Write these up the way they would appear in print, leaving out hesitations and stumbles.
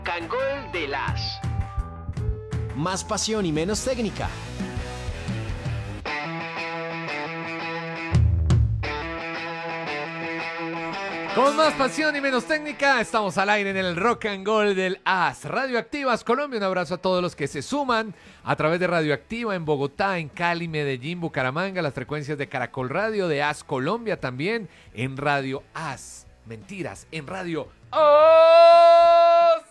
Cangol de las. Más pasión y menos técnica. Con más pasión y menos técnica, estamos al aire en el Rock and Roll del AS. Radioactivas Colombia, un abrazo a todos los que se suman a través de Radioactiva en Bogotá, en Cali, Medellín, Bucaramanga, las frecuencias de Caracol Radio, de AS Colombia también, en Radio AS. Mentiras, en Radio AS.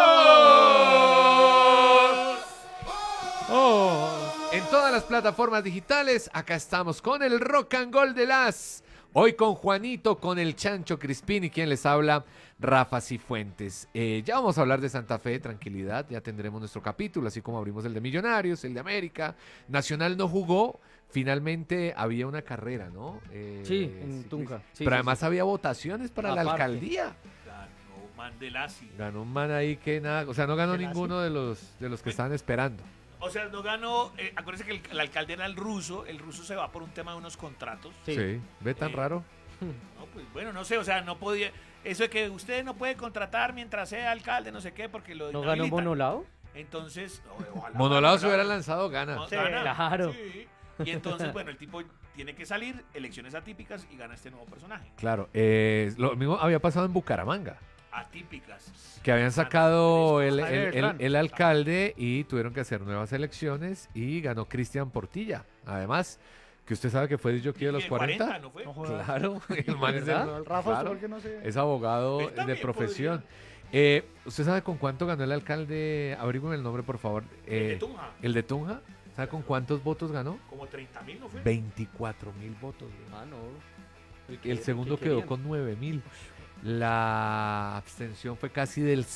En todas las plataformas digitales, acá estamos con el Rock and Roll del AS. Hoy con Juanito, con el Chancho Crispín y quien les habla, Rafa Cifuentes. Ya vamos a hablar de Santa Fe, tranquilidad, ya tendremos nuestro capítulo, así como abrimos el de Millonarios, el de América. Nacional no jugó, finalmente había una carrera, ¿no? Sí, en Tunja. Sí, pero sí, además sí. había votaciones para la Aparte. alcaldía. Ganó Mandelasi. Ganó un man ahí que nada, o sea, no ganó ninguno de los que estaban esperando. O sea, no ganó. Acuérdense que el alcalde era el ruso se va por un tema de unos contratos. Sí, ve tan raro. No, pues bueno, no sé, o sea, no podía. Eso de que usted no puede contratar mientras sea alcalde, no sé qué, porque lo ¿No ganó inhabilitan. Monolao? Entonces, ojalá Monolao se Monolao- hubiera lanzado, gana. No, Sí, gana. claro. Sí. Y entonces, bueno, el tipo tiene que salir, elecciones atípicas y gana este nuevo personaje. Claro, lo mismo había pasado en Bucaramanga. Atípicas. Que habían sacado Bertrand. el alcalde y tuvieron que hacer nuevas elecciones y ganó Cristian Portilla. Además, que usted sabe que fue disjockey de los 40. ¿No fue? No jodas. Claro, el man es, ¿Verdad? El Rafa, claro, ¿por qué no sé? es abogado Él de también profesión. ¿Usted sabe con cuánto ganó el alcalde? Averígüeme el nombre, por favor. De Tunja. ¿El de Tunja? ¿Sabe con cuántos votos ganó? Como 30.000, ¿no fue? 24.000 votos. güey. Ah, no. El segundo ¿Qué quedó querían? con 9.000. La abstención fue casi del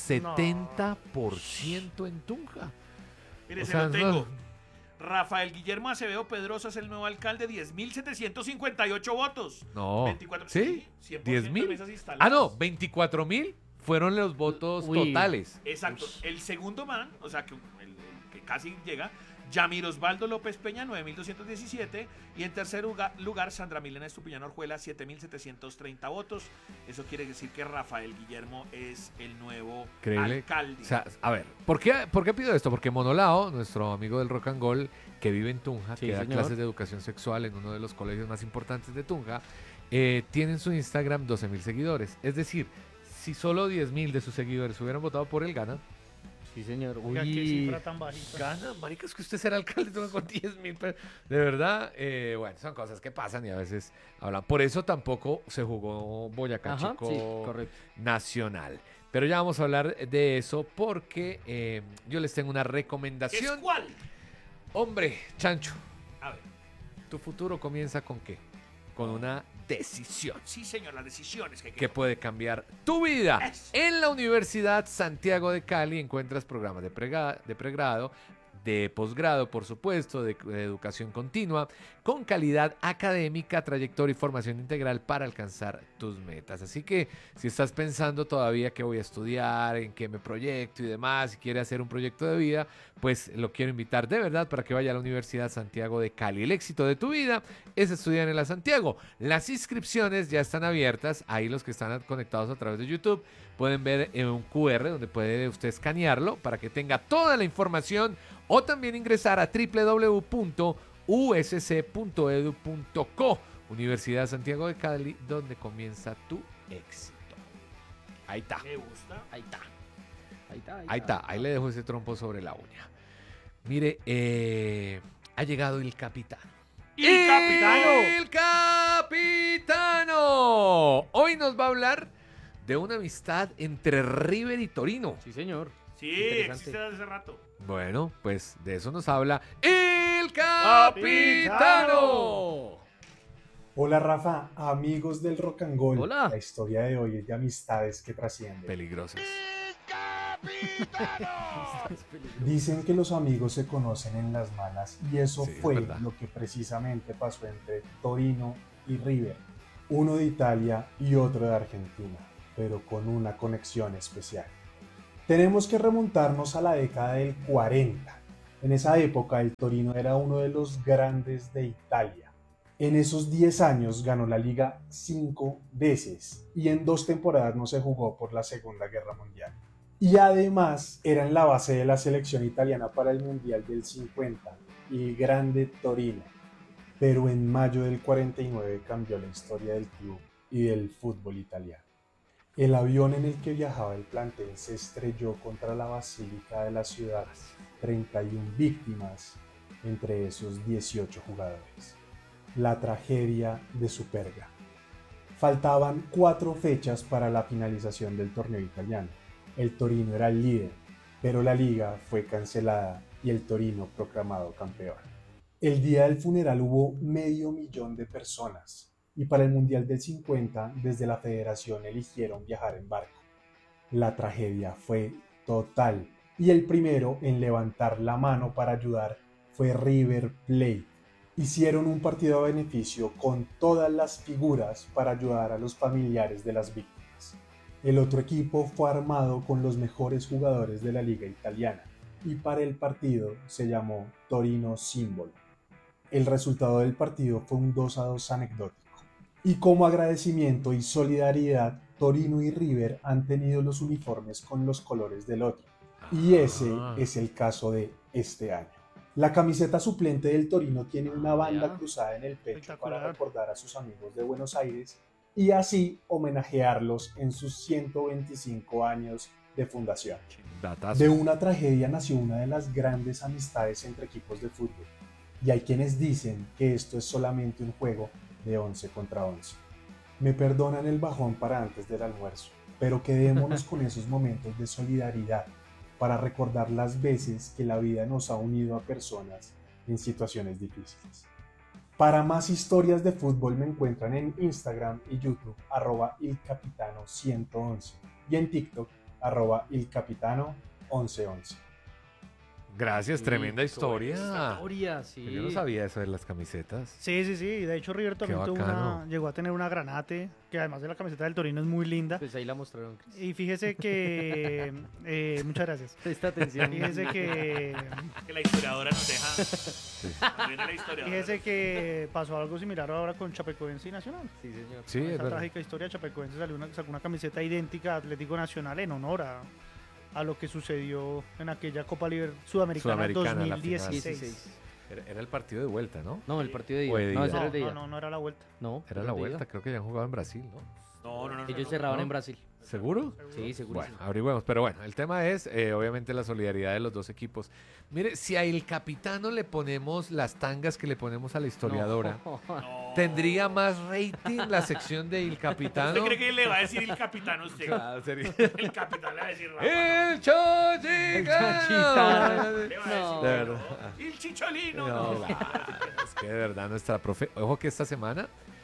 70% en Tunja. Mire, O se sea, lo tengo. no. Rafael Guillermo Acevedo Pedrosa es el nuevo alcalde, 10.758 votos. No. 24, ¿Sí? 100% 10.000. mesas instaladas. Ah, no, 24.000 fueron los votos Uy. totales. Exacto. El segundo man, o sea, que el que casi llega, Yamir Osvaldo López Peña, 9.217. Y en tercer lugar, Sandra Milena Estupiñán Orjuela, 7.730 votos. Eso quiere decir que Rafael Guillermo es el nuevo Increíble. alcalde. O sea, a ver, ¿por qué pido esto? Porque Monolao, nuestro amigo del Rock and Roll, que vive en Tunja, Sí, que da señor. clases de educación sexual en uno de los colegios más importantes de Tunja, tiene en su Instagram 12.000 seguidores. Es decir, si solo 10.000 de sus seguidores hubieran votado por él, gana. Sí, señor. Oiga, qué Uy. cifra tan bajita. Gana, marica, es que usted será alcalde Tunja con 10.000. De verdad, bueno, son cosas que pasan y a veces hablan. Por eso tampoco se jugó Boyacá Ajá, Chico sí, correcto. Nacional. Pero ya vamos a hablar de eso porque yo les tengo una ¿Es recomendación. cuál? Hombre, Chancho, A ver. tu futuro comienza con qué? Con una decisión Sí, señor, las decisiones que que puede cambiar tu vida. Eso. En la Universidad Santiago de Cali encuentras programas de pregrado, de posgrado, por supuesto, de educación continua, con calidad académica, trayectoria y formación integral para alcanzar tus metas. Así que si estás pensando todavía qué voy a estudiar, en qué me proyecto y demás, si quieres hacer un proyecto de vida, pues lo quiero invitar de verdad para que vaya a la Universidad Santiago de Cali. El éxito de tu vida es estudiar en la Santiago. Las inscripciones ya están abiertas. Ahí los que están conectados a través de YouTube pueden ver un QR donde puede usted escanearlo para que tenga toda la información o también ingresar a www.usc.edu.co, Universidad Santiago de Cali, donde comienza tu éxito. Ahí está. me gusta. Ahí está. Ahí está. Ahí está, ahí le dejo ese trompo sobre la uña. Mire, ha llegado el capitán. ¡El capitano! ¡El capitano! Hoy nos va a hablar de una amistad entre River y Torino. Sí, señor. Sí, Interesante. existe desde hace rato. Bueno, pues de eso nos habla el capitano. Hola Rafa, amigos del Rock and Roll. Hola. La historia de hoy es de amistades que trascienden. Peligrosas. Dicen que los amigos se conocen en las malas y eso Sí, es fue verdad. lo que precisamente pasó entre Torino y River. Uno de Italia y otro de Argentina, pero con una conexión especial. Tenemos que remontarnos a la década del 40. En esa época el Torino era uno de los grandes de Italia. En esos 10 años ganó la liga 5 veces y en 2 temporadas no se jugó por la Segunda Guerra Mundial. Y además eran la base de la selección italiana para el Mundial del 50, el grande Torino. Pero en mayo del 49 cambió la historia del club y del fútbol italiano. El avión en el que viajaba el plantel se estrelló contra la basílica de la ciudad, 31 víctimas, entre esos 18 jugadores. La tragedia de Superga. Faltaban 4 fechas para la finalización del torneo italiano. El Torino era el líder, pero la liga fue cancelada y el Torino proclamado campeón. El día del funeral hubo 500.000 de personas y para el Mundial del 50 desde la federación eligieron viajar en barco. La tragedia fue total y el primero en levantar la mano para ayudar fue River Plate. Hicieron un partido a beneficio con todas las figuras para ayudar a los familiares de las víctimas. El otro equipo fue armado con los mejores jugadores de la liga italiana y para el partido se llamó Torino Símbolo. El resultado del partido fue un 2-2 anecdótico. Y como agradecimiento y solidaridad, Torino y River han tenido los uniformes con los colores del otro. Y ese es el caso de este año. La camiseta suplente del Torino tiene una banda cruzada en el pecho para recordar a sus amigos de Buenos Aires y así homenajearlos en sus 125 años de fundación. Datazo. De una tragedia nació una de las grandes amistades entre equipos de fútbol. Y hay quienes dicen que esto es solamente un juego de 11 contra 11. Me perdonan el bajón para antes del almuerzo, pero quedémonos con esos momentos de solidaridad para recordar las veces que la vida nos ha unido a personas en situaciones difíciles. Para más historias de fútbol me encuentran en Instagram y YouTube @ilcapitano111 y en TikTok @ilcapitano1111. Gracias, tremenda historia. Sí. Yo no sabía eso de las camisetas. Sí. De hecho, River también bacano. llegó a tener una granate, que además de la camiseta del Torino es muy linda. Pues ahí la mostraron, Cris. Y fíjese que... muchas gracias. Presta atención. Fíjese que... Que la historiadora nos deja. Nos viene la historiadora. Fíjese que pasó algo similar ahora con Chapecoense y Nacional. Sí, señor. Sí, es Esa verdad. trágica historia, Chapecoense sacó una camiseta idéntica a Atlético Nacional en honor a lo que sucedió en aquella Copa Sudamericana La final. 2016. Era el partido de vuelta, ¿no? No, el partido de O de ida. No, ida. ese era el de ida. No era la vuelta. No, Era la vuelta, creo que ya han jugado en Brasil, ¿no? No. Ellos cerraban ¿no? en Brasil. ¿Seguro? Sí, seguro. Bueno, averigüemos. Pero bueno, el tema es obviamente la solidaridad de los dos equipos. Mire, si a El Capitano le ponemos las tangas que le ponemos a la historiadora, No. ¿tendría más rating la sección de El Capitano? ¿Usted cree que le va a decir el capitán a usted? Claro, sería... El capitán le va a decir Rafa. ¡El Chochicano! Le va a decir, De verdad. El chicholino. No, No. es que de verdad nuestra profe... Ojo que esta semana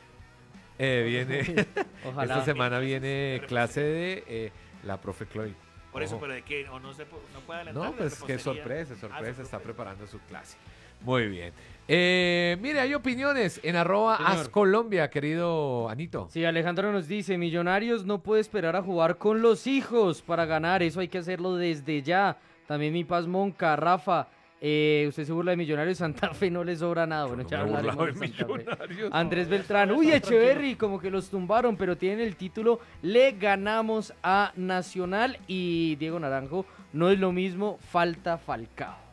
viene... Ojalá. Esta semana viene clase de la profe Chloe. Por eso, Ojo. pero de qué, o no puede adelantar. No, de pues qué repostería. sorpresa, Ah, está preparando su clase. Muy bien. Mire, hay opiniones en @AsColombia, Colombia, querido Anito. Sí, Alejandro nos dice, Millonarios no puede esperar a jugar con los hijos para ganar, eso hay que hacerlo desde ya. También mi Paz Monca, Rafa, usted se burla de Millonarios, Santa Fe no le sobra nada. Bueno, ya No me he hablaremos burlado de de Santa Fe. Millonarios. Andrés Beltrán, uy, Echeverry, como que los tumbaron, pero tienen el título, le ganamos a Nacional. Y Diego Naranjo, no es lo mismo, falta Falcao.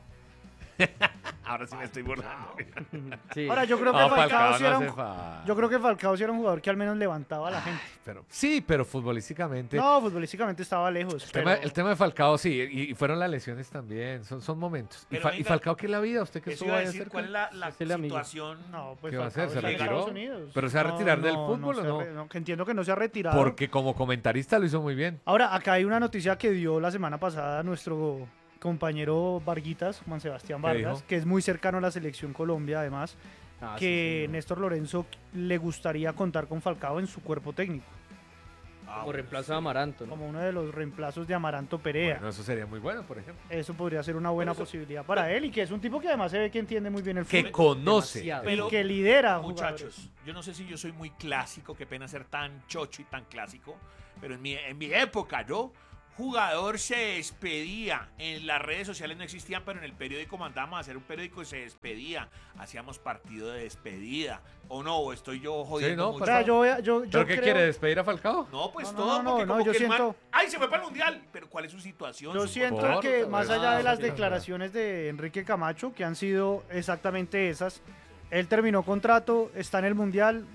Ahora sí me estoy burlando. Sí. Ahora, yo creo que No, Falcao sí no era hace un... falta. Yo creo que Falcao sí era un jugador que al menos levantaba a la gente. Pero futbolísticamente... No, futbolísticamente estaba lejos. El tema de Falcao, sí, y fueron las lesiones también, son momentos. Pero ¿Y venga, Falcao qué es la vida? ¿Usted qué Eso estuvo iba a ahí decir, cerca? ¿cuál es la Es el amigo. situación? No, pues ¿Qué va a hacer? Falcao ¿Se está en retiró? Estados Unidos. ¿Pero se va a retirar del fútbol o no? Que entiendo que no se ha retirado. Porque como comentarista lo hizo muy bien. Ahora, acá hay una noticia que dio la semana pasada nuestro compañero Varguitas, Juan Sebastián ¿Qué Vargas, dijo? que es muy cercano a la selección Colombia, además, Ah, sí, que señor. Néstor Lorenzo le gustaría contar con Falcao en su cuerpo técnico, Como reemplazo de Amaranto, ¿no? como uno de los reemplazos de Amaranto Perea. Bueno, eso sería muy bueno, por ejemplo. Eso podría ser una buena posibilidad para él y que es un tipo que además se ve que entiende muy bien el Que fútbol conoce. Demasiado. Pero, y que lidera jugadores. muchachos, yo no sé si yo soy muy clásico, qué pena ser tan chocho y tan clásico, pero en mi época yo jugador se despedía, en las redes sociales no existían, pero en el periódico mandábamos a hacer un periódico y se despedía, hacíamos partido de despedida, o no, o estoy yo jodiendo no, mucho. O sea, yo ¿Pero qué creo- quiere, despedir a Falcao? No, pues No, todo, no, porque no, como yo que el man, siento- ¡ay, se fue para el Mundial! Pero ¿cuál es su situación? Yo Su siento Por- que más allá de las ok. declaraciones de Enrique Camacho, que han sido exactamente esas, él terminó contrato, está en el Mundial,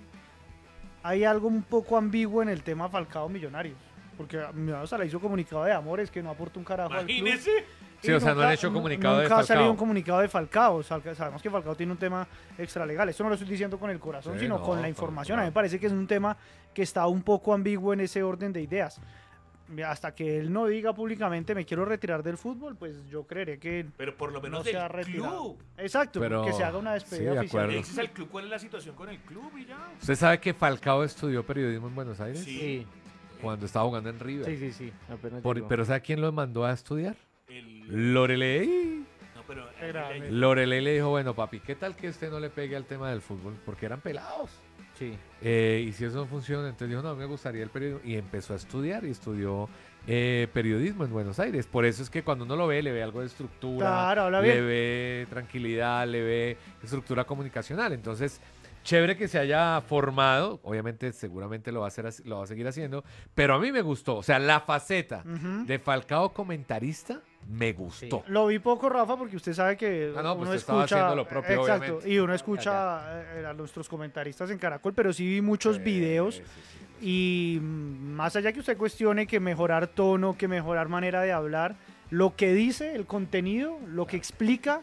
hay algo un poco ambiguo en el tema Falcao Millonarios, porque hasta le hizo comunicado de amores que no aporta un carajo al club. Imagínese. Sí, o sea, no han hecho comunicado de Nunca ha salido Falcao. un comunicado de Falcao. Sabemos que Falcao tiene un tema extralegal. Esto no lo estoy diciendo con el corazón, Sí, sino no, con la con- información. A mí claro. me parece que es un tema que está un poco ambiguo en ese orden de ideas. Hasta que él no diga públicamente me quiero retirar del fútbol, pues yo creeré que Pero por lo menos no se ha del retirado. club. Exacto, Pero- que se haga una despedida sí, de oficial. acuerdo. Ese es el club, ¿cuál es la situación con el club y ya? ¿Usted sabe que Falcao estudió periodismo en Buenos Aires? Sí. Sí, Cuando estaba jugando en River. sí. Apenas llegó. Pero ¿sabe quién lo mandó a estudiar? El... Lorelei. No, pero... Lorelei le dijo, bueno, papi, ¿qué tal que usted no le pegue al tema del fútbol? Porque eran pelados. Sí. Y si eso no funciona, entonces dijo, no, me gustaría el periodismo. Y empezó a estudiar y estudió periodismo en Buenos Aires. Por eso es que cuando uno lo ve, le ve algo de estructura, Claro, habla le bien. ve tranquilidad, le ve estructura comunicacional. Entonces, chévere que se haya formado. Obviamente, seguramente lo va a hacer, lo va a seguir haciendo. Pero a mí me gustó. O sea, la faceta Ujú. de Falcao comentarista me gustó. Lo vi poco, Rafa, porque usted sabe que Ah, no, pues uno usted estaba escucha. haciendo lo propio, exacto, obviamente. y uno escucha a nuestros comentaristas en Caracol, pero sí vi muchos videos. Sí, sí. Y más allá que usted cuestione que mejorar tono, que mejorar manera de hablar, lo que dice, el contenido, lo que explica,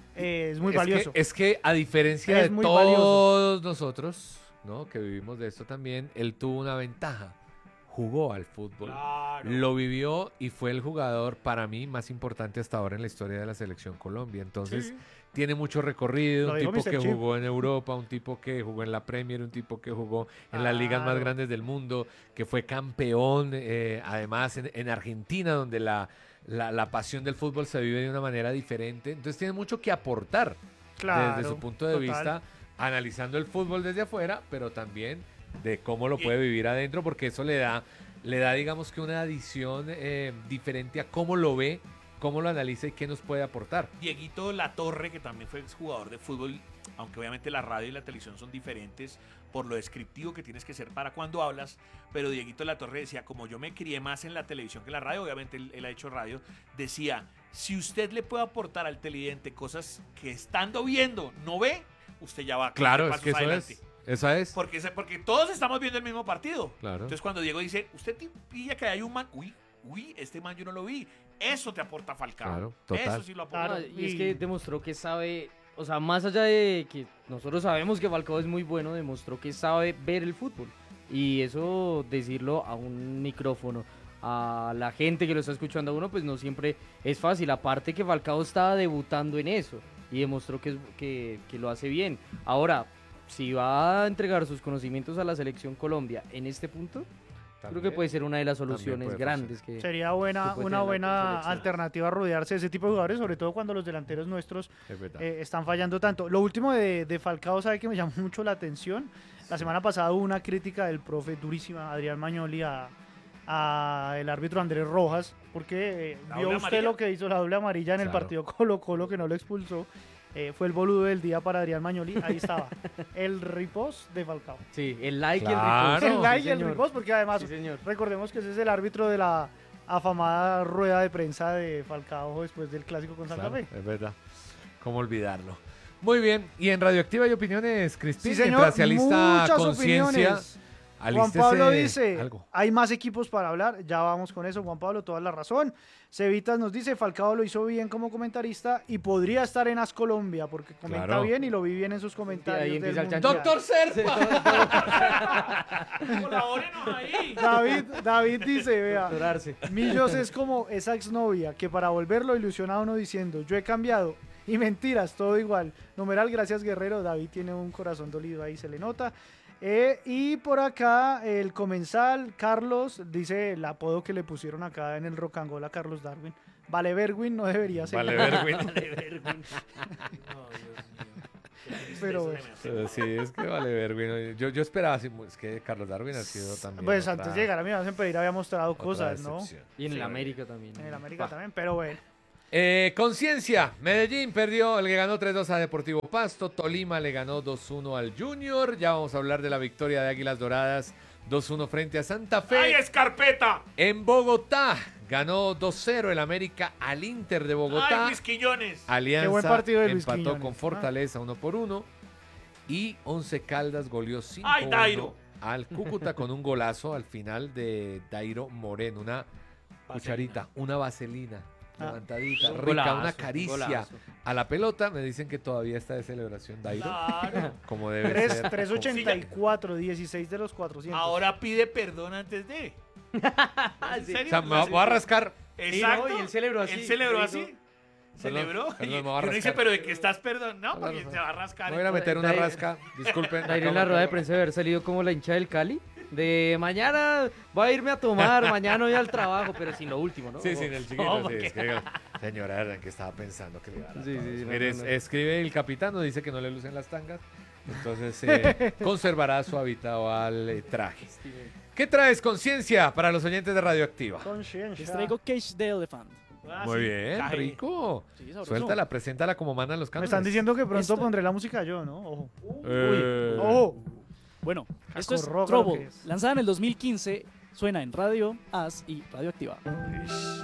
es muy valioso. Es que a diferencia Es de muy todos nosotros, ¿no? Que vivimos de esto también, él tuvo una ventaja. Jugó al fútbol. Claro. Lo vivió y fue el jugador para mí más importante hasta ahora en la historia de la selección Colombia. Entonces, Sí. tiene mucho recorrido, Lo un dijo tipo Mr. que Chip. jugó en Europa, un tipo que jugó en la Premier, un tipo que jugó en las ligas más Claro. grandes del mundo, que fue campeón, además en Argentina, donde la pasión del fútbol se vive de una manera diferente. Entonces tiene mucho que aportar Claro, desde su punto de total. vista, analizando el fútbol desde afuera, pero también de cómo lo puede vivir adentro, porque eso le da digamos que una adición diferente a cómo lo ve, cómo lo analiza y qué nos puede aportar. Dieguito Latorre, que también fue jugador de fútbol, aunque obviamente la radio y la televisión son diferentes por lo descriptivo que tienes que ser para cuando hablas, pero Dieguito Latorre decía, como yo me crié más en la televisión que en la radio, obviamente él ha hecho radio, decía, si usted le puede aportar al televidente cosas que estando viendo no ve, usted ya va Claro, es pasos que eso adelante. es. Esa es. Porque todos estamos viendo el mismo partido. Claro. Entonces cuando Diego dice, usted pilla que hay un man, uy, este man yo no lo vi. Eso te aporta Falcao. Claro, total. Eso sí lo aporta. Claro. Y es y- que demostró que sabe, o sea, más allá de que nosotros sabemos que Falcao es muy bueno, demostró que sabe ver el fútbol. Y eso, decirlo a un micrófono, a la gente que lo está escuchando a uno, pues no siempre es fácil. Aparte que Falcao estaba debutando en eso y demostró que lo hace bien. Ahora, si va a entregar sus conocimientos a la selección Colombia en este punto, creo que puede ser una de las soluciones puede grandes que... Sería que una puede tener la buena selección. alternativa a rodearse de ese tipo de jugadores, sobre todo cuando los delanteros nuestros Es verdad. están fallando tanto. Lo último de Falcao, ¿sabe que me llamó mucho la atención? La semana pasada hubo una crítica del profe durísima, Adrián Magnoli, a el árbitro Andrés Rojas, porque ¿La vio doble usted amarilla? lo que hizo la doble amarilla en el Claro. partido Colo-Colo, que no lo expulsó. Fue el boludo del día para Adrián Magnoli. Ahí estaba, el ripost de Falcao. Sí, el like Claro. y el repost. El like Sí, y el señor. ripost, porque además Sí, señor. recordemos que ese es el árbitro de la afamada rueda de prensa de Falcao después del clásico con Santa Claro, Fe. es verdad. ¿Cómo olvidarlo? Muy bien. Y en Radioactiva hay opiniones, Crispín. Sí, señor, Mientras se alista muchas conciencia. opiniones. Juan alístese Pablo dice, algo. hay más equipos para hablar, ya vamos con eso, Juan Pablo, toda la razón. Cevitas nos dice, Falcao lo hizo bien como comentarista y podría estar en AS Colombia, porque comenta Claro. bien y lo vi bien en sus comentarios. ahí del empieza el Mundial. ¡Doctor Serpa! Colabórenos ahí. David dice, vea, Doctorarse. Millos es como esa exnovia que para volverlo ilusionado uno diciendo, yo he cambiado. Y mentiras, todo igual. Numeral, gracias Guerrero. David tiene un corazón dolido ahí, se le nota. Y por acá el comensal Carlos dice el apodo que le pusieron acá en el Rocangola a Carlos Darwin. Vale Berwin no debería ser. Vale, Berwin. Pero Sí, es que vale ver, güey. Yo esperaba, es que Carlos Darwin ha sido también. pues otra- antes de llegar a Millonarios en Pereira había mostrado otra cosas, ¿no? decepción. Y en Sí. el América también. En el América también, pero bueno. Conciencia, Medellín perdió, le ganó 3-2 a Deportivo Pasto, Tolima le ganó 2-1 al Junior, ya vamos a hablar de la victoria de Águilas Doradas 2-1 frente a Santa Fe. ¡Ay, escarpeta! En Bogotá ganó 2-0 el América al Inter de Bogotá. ¡Ay, Luis Quiñones! Alianza Qué buen partido de Luis empató Quiñones. con Fortaleza 1-1 y Once Caldas goleó 5-1 ¡Ay, Dairo! al Cúcuta con un golazo al final de Dairo Moreno, una cucharita, una vaselina levantadita, Un rica, golazo, una un caricia golazo. a la pelota. Me dicen que todavía está de celebración Dairo, Claro. como debe ser. 384, 16 de los 400. Ahora pide perdón antes de. ¿En O serio? sea, me voy a rascar. Exacto. Sí, ¿no? Y él celebró así, Él celebró rico. así. Perdón, Celebró. perdón, Y me voy a uno dice, rascar. pero ¿de qué estás perdón? No, porque Perdón. se va a rascar. Me voy a ir a meter una Dairo- rasca. Disculpen. Dairo en la rueda de prensa de haber salido como la hincha del Cali. De mañana voy a irme a tomar, mañana voy al trabajo, pero sin lo último, ¿no? Sí, sí, en el chiquito. ¿Cómo Sí, que? es que, señora, ¿en qué estaba pensando que le iba a dar? Sí, a sí, todos? no, Mire, no, no. escribe el capitán, nos dice que no le lucen las tangas. Entonces conservará su habitual traje. ¿Qué traes, Conciencia, para los oyentes de Radioactiva? Conciencia. Les traigo Cage the Elephant. Ah, Muy sí, bien, cae. rico. Sí, sabroso. Suéltala, preséntala como mandan los Me cánones. están diciendo que pronto Esto- pondré la música yo, ¿no? Ojo. Ojo. Bueno, esto es Cacorroca lo Trouble. que es. Lanzada en el 2015, suena en Radio As y Radioactiva. Ish.